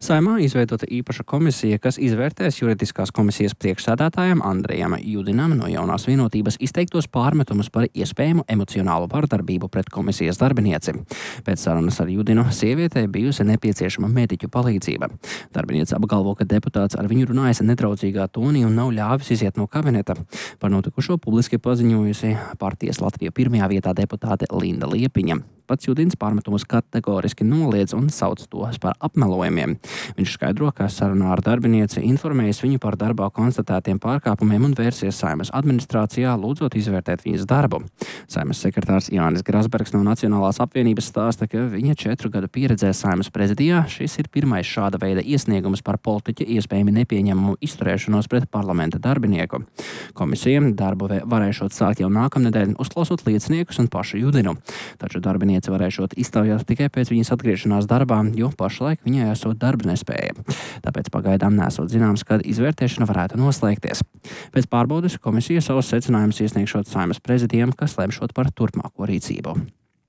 Saeimā izveidota īpaša komisija, kas izvērtēs juridiskās komisijas priekšsēdētājam Andrejam Judinam no Jaunās vienotības izteiktos pārmetumus par iespējamu emocionālu vardarbību pret komisijas darbinieci. Pēc sarunas ar Judinu sievietei bijusi nepieciešama mediķu palīdzība. Darbiniece apgalvo, ka deputāts ar viņu runājas nedraudzīgā tonī un nav ļāvis iziet no kabineta. Par notikušo publiski paziņojusi partijas Latvija pirmajā vietā deputāte Linda Liepiņa. Pats Judins pārmetumus kategoriski noliedz un sauc tos par apmelojumiem. Viņš skaidro, ka sarunā ar darbinieci informējis viņu par darbā konstatētiem pārkāpumiem un vērsies Saeimas administrācijā, lūdzot izvērtēt viņas darbu. Saeimas sekretārs Jānis Grasbergs no Nacionālās apvienības stāsta, ka viņa 4 gadu pieredzē Saeimas prezidijā šis ir pirmais šāda veida iesniegums par politiķa iespējami nepieņemamu izturēšanos pret parlamenta darbinieku. Komisija darbu varēšot sākt jau nākamnedēļ, uzklausot lieciniekus un pašu Judinu. Taču darbinieci varēšot iztaujāt tikai pēc viņas atgriešanās darbā, jo pašlaik viņai esot darba nespēja. Tāpēc pagaidām nesot zināms, kad izvērtēšana varētu noslēgties. Pēc pārbaudes komisija savus secinājumus iesniegšot Saeimas prezidijam, kas lemšot par turpmāko rīcību.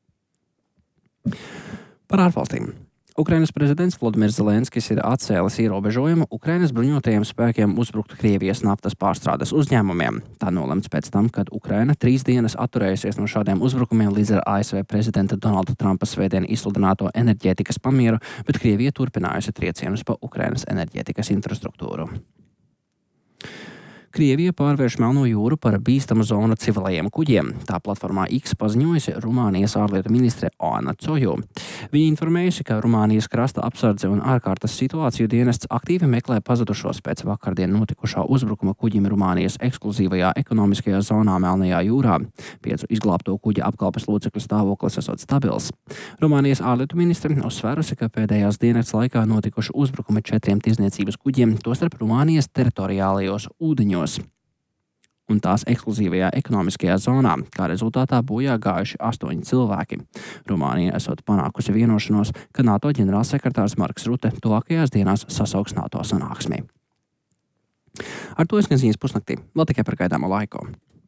Par ārvalstīm. Ukrainas prezidents Volodimirs Zelenskis ir atcēlis ierobežojumu Ukrainas bruņotajiem spēkiem uzbrukt Krievijas naftas pārstrādes uzņēmumiem. Tā nolemts pēc tam, kad Ukraina 3 dienas atturējusies no šādiem uzbrukumiem līdz ar ASV prezidenta Donalda Trumpa svētdien izsludināto enerģētikas pamieru, bet Krievija turpinājusi triecienus pa Ukrainas enerģētikas infrastruktūru. Krievija pārvērš Melno jūru par bīstamu zonu civilajiem kuģiem. Tā platformā X paziņojusi Rumānijas ārlietu ministre Oana Coju. Viņa informējusi, ka Rumānijas krasta apsardze un ārkārtas situāciju dienests aktīvi meklē pazudušos pēc vakardien notikušā uzbrukuma kuģim Rumānijas ekskluzīvajā ekonomiskajā zonā Melnajā jūrā. 5 izglābto kuģa apkalpes locekļu stāvoklis esot stabils. Rumānijas ārlietu ministre uzsvērusi, ka pēdējās dienas laikā notikuši uzbrukumi 4 tirdzniecības kuģiem, tostarp Rumānijas teritoriālajos ūdeņos un tās ekskluzīvajā ekonomiskajā zonā, kā rezultātā bojā gājuši 8 cilvēki. Rumānija esot panākusi vienošanos, ka NATO ģenerālsekretārs Marks Rute tuvākajās dienās sasauks NATO sanāksmi. Ar to skan ziņas pusnaktī. Vēl tikai par gaidāmo laiku.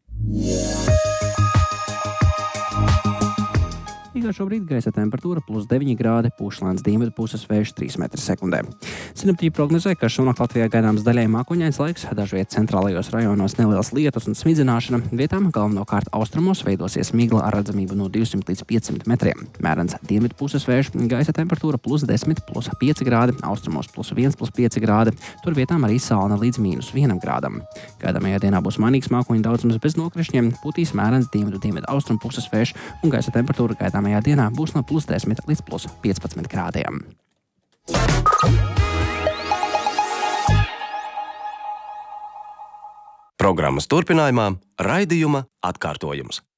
Rīgā šobrīd gaisa temperatūra +9 grādi, pūš lēns dienvidu puses vējš 3 m/sekundē. Sinoptiķi prognozē, ka šonakt Latvijā gaidāms daļai mākoņains laiks, dažviet centrālajos rajonos neliels lietus un smidzināšana, vietām galvenokārt austrumos veidosies migla ar redzamību no 200 līdz 500 metriem. Mērens dienvidu puses vējš, gaisa temperatūra +10, +5 grādi, austrumos +1, +5 grādi, tur vietām arī salna līdz -1 grādam. Gaidāmajā dienā būs mainīgs mākoņu daudzums bez nokrišņiem, putīs mērens dienvidu austrumu puses vējš un gaisa temperatūra gaidāmajā dienā būs no +10 līdz +15 grādiem. Programmas turpinājumā raidījuma atkārtojums.